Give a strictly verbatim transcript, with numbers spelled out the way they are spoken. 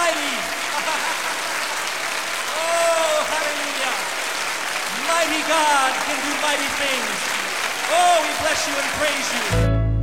Almighty. Oh, hallelujah. Mighty God can do mighty things. Oh, we bless you and praise you.